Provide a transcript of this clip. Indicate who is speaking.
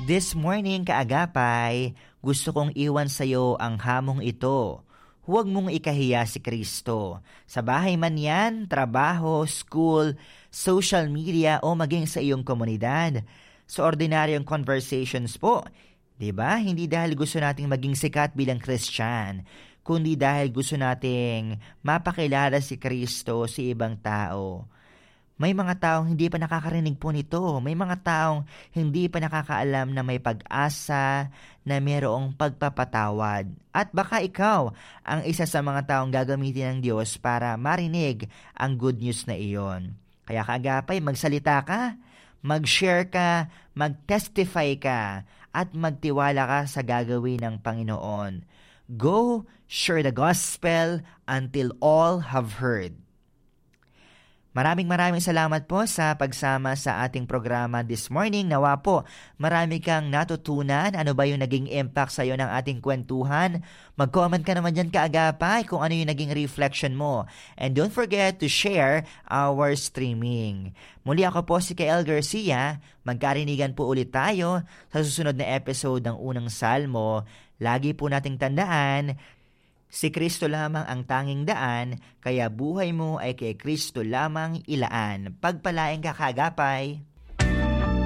Speaker 1: This morning, kaagapay, gusto kong iwan sa iyo ang hamong ito. Huwag mong ikahiya si Kristo. Sa bahay man yan, trabaho, school, social media o maging sa iyong komunidad. Sa ordinaryong conversations po, 'di ba? Hindi dahil gusto nating maging sikat bilang Christian, kundi dahil gusto nating mapakilala si Kristo sa ibang tao. May mga taong hindi pa nakakarinig po nito. May mga taong hindi pa nakakaalam na may pag-asa na mayroong pagpapatawad. At baka ikaw ang isa sa mga taong gagamitin ng Diyos para marinig ang good news na iyon. Kaya kaagapay, magsalita ka, mag-share ka, mag-testify ka, at magtiwala ka sa gagawin ng Panginoon. Go, share the gospel until all have heard. Maraming salamat po sa pagsama sa ating programa this morning. Nawa po, marami kang natutunan. Ano ba yung naging impact sa iyo ng ating kwentuhan? Mag-comment ka naman dyan kaagapay kung ano yung naging reflection mo. And don't forget to share our streaming. Muli ako po si Kael Garcia. Magkarinigan po ulit tayo sa susunod na episode ng Unang Salmo. Lagi po nating tandaan, si Kristo lamang ang tanging daan, kaya buhay mo ay kay Kristo lamang ilaan. Pagpalain ka kaagapay.